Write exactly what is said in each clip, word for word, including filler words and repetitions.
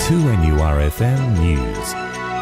two N U R F M News.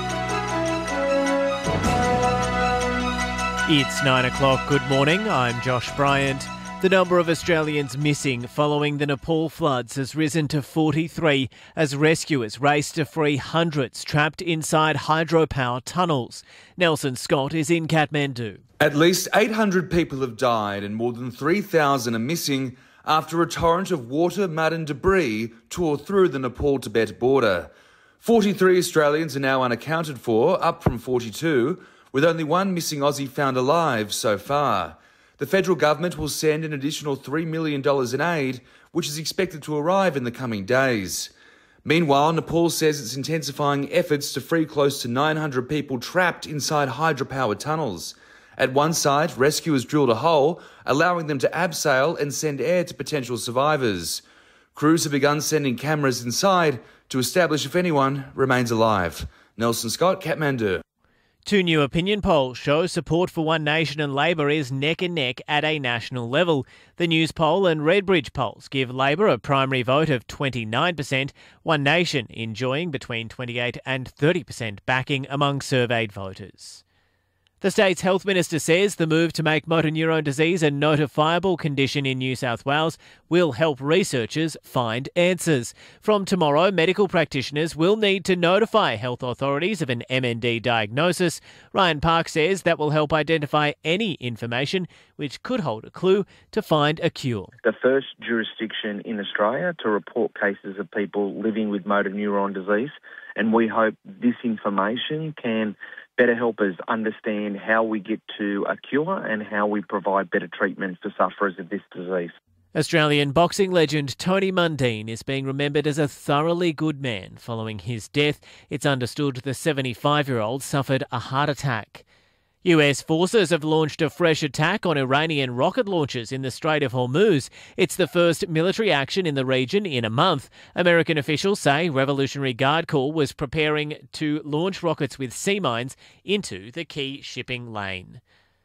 It's nine o'clock. Good morning. I'm Josh Bryant. The number of Australians missing following the Nepal floods has risen to forty-three as rescuers race to free hundreds trapped inside hydropower tunnels. Nelson Scott is in Kathmandu. At least eight hundred people have died and more than three thousand are missing after a torrent of water, mud and debris tore through the Nepal-Tibet border. forty-three Australians are now unaccounted for, up from forty-two, with only one missing Aussie found alive so far. The federal government will send an additional three million dollars in aid, which is expected to arrive in the coming days. Meanwhile, Nepal says it's intensifying efforts to free close to nine hundred people trapped inside hydropower tunnels. At one site, rescuers drilled a hole, allowing them to abseil and send air to potential survivors. Crews have begun sending cameras inside to establish if anyone remains alive. Nelson Scott, Kathmandu. Two new opinion polls show support for One Nation and Labor is neck and neck at a national level. The News poll and Redbridge polls give Labor a primary vote of twenty-nine percent, One Nation enjoying between twenty-eight and thirty percent backing among surveyed voters. The state's health minister says the move to make motor neurone disease a notifiable condition in New South Wales will help researchers find answers. From tomorrow, medical practitioners will need to notify health authorities of an M N D diagnosis. Ryan Park says that will help identify any information which could hold a clue to find a cure. The first jurisdiction in Australia to report cases of people living with motor neurone disease, and we hope this information can better help us understand how we get to a cure and how we provide better treatment for sufferers of this disease. Australian boxing legend Tony Mundine is being remembered as a thoroughly good man following his death. It's understood the seventy-five-year-old suffered a heart attack. U S forces have launched a fresh attack on Iranian rocket launchers in the Strait of Hormuz. It's the first military action in the region in a month. American officials say Revolutionary Guard Corps was preparing to launch rockets with sea mines into the key shipping lane.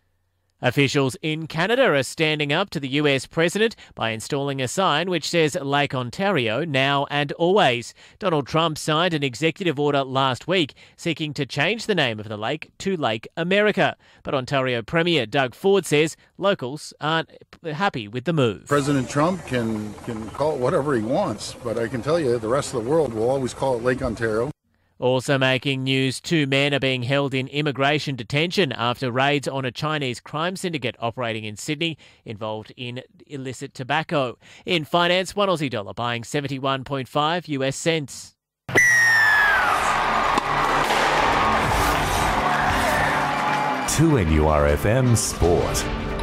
Officials in Canada are standing up to the U S president by installing a sign which says Lake Ontario now and always. Donald Trump signed an executive order last week seeking to change the name of the lake to Lake America. But Ontario Premier Doug Ford says locals aren't happy with the move. President Trump can, can call it whatever he wants, but I can tell you the rest of the world will always call it Lake Ontario. Also making news, two men are being held in immigration detention after raids on a Chinese crime syndicate operating in Sydney involved in illicit tobacco. In finance, one Aussie dollar buying seventy-one point five US cents. two N U R F M Sport.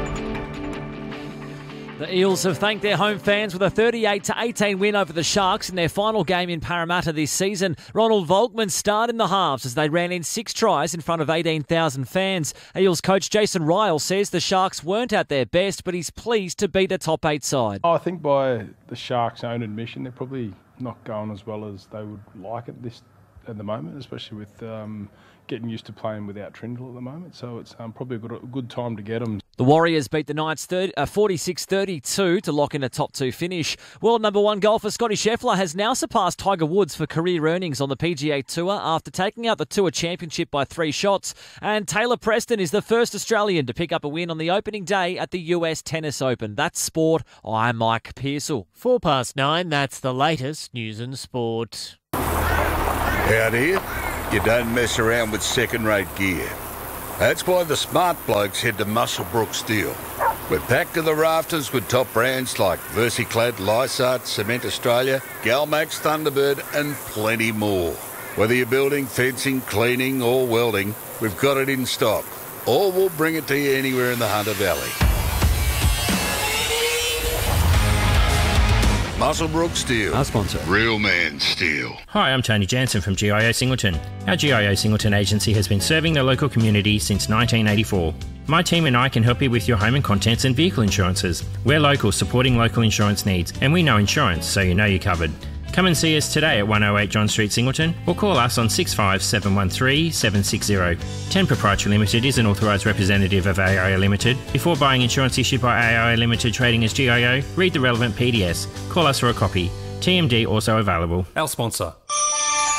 The Eels have thanked their home fans with a thirty-eight to eighteen win over the Sharks in their final game in Parramatta this season. Ronald Volkman starred in the halves as they ran in six tries in front of eighteen thousand fans. Eels coach Jason Ryle says the Sharks weren't at their best, but he's pleased to beat a top eight side. I think by the Sharks' own admission, they're probably not going as well as they would like at this at the moment, especially with um, getting used to playing without Trindle at the moment. So it's um, probably a good, a good time to get them. The Warriors beat the Knights forty-six thirty-two to lock in a top two finish. World number one golfer Scotty Scheffler has now surpassed Tiger Woods for career earnings on the P G A Tour after taking out the Tour Championship by three shots. And Taylor Preston is the first Australian to pick up a win on the opening day at the U S Tennis Open. That's sport. I'm Mike Pearsall. Four past nine, that's the latest news and sport. Out here, you don't mess around with second-rate gear. That's why the smart blokes head to Muswellbrook Steel. We're packed to the rafters with top brands like VersiClad, Lysart, Cement Australia, Galmax, Thunderbird and plenty more. Whether you're building, fencing, cleaning or welding, we've got it in stock. Or we'll bring it to you anywhere in the Hunter Valley. Muswellbrook Steel. Our sponsor. Real man steel. Hi, I'm Tony Jansen from G I O Singleton. Our G I O Singleton agency has been serving the local community since nineteen eighty-four. My team and I can help you with your home and contents and vehicle insurances. We're local, supporting local insurance needs, and we know insurance, so you know you're covered. Come and see us today at one oh eight John Street, Singleton, or call us on six five seven one three seven six zero. ten Proprietary Limited is an authorised representative of A I O Limited. Before buying insurance issued by A I O Limited trading as G I O, read the relevant P D S. Call us for a copy. T M D also available. Our sponsor.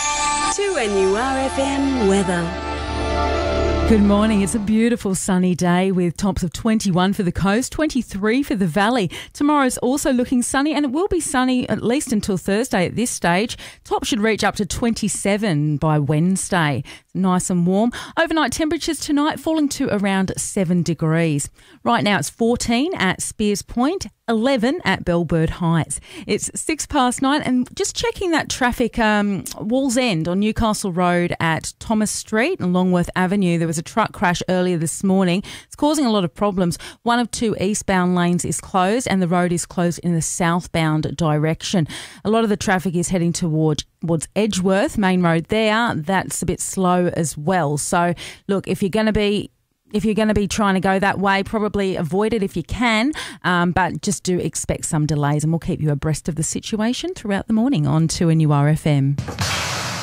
two N U R F M weather. Good morning. It's a beautiful sunny day with tops of twenty-one for the coast, twenty-three for the valley. Tomorrow's also looking sunny, and it will be sunny at least until Thursday at this stage. Top should reach up to twenty-seven by Wednesday. Nice and warm. Overnight temperatures tonight falling to around seven degrees. Right now it's fourteen at Spears Point, eleven at Bellbird Heights. It's six past nine, and just checking that traffic, um, Walls End on Newcastle Road at Thomas Street and Longworth Avenue. There was a truck crash earlier this morning. It's causing a lot of problems. One of two eastbound lanes is closed, and the road is closed in the southbound direction. A lot of the traffic is heading toward towards Edgeworth, main road there. That's a bit slow as well. So, look, if you're going to be If you're going to be trying to go that way, probably avoid it if you can, um, but just do expect some delays, and we'll keep you abreast of the situation throughout the morning on two N U R F M.